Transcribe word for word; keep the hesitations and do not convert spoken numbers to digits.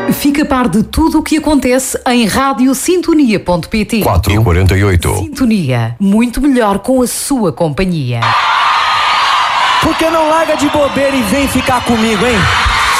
Fica a par de tudo o que acontece em rádio sintonia ponto pt. quatro e quarenta e oito. Sintonia, muito melhor com a sua companhia. Por que não larga de bobeira e vem ficar comigo, hein?